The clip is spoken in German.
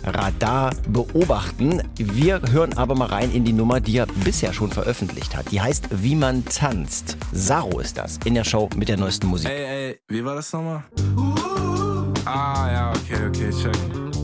Radar beobachten. Wir hören aber mal rein in die Nummer, die er bisher schon veröffentlicht hat. Die heißt Wie man tanzt. Saro ist das in der Show mit der neuesten Musik. Ey, wie war das nochmal? Ja, okay, check.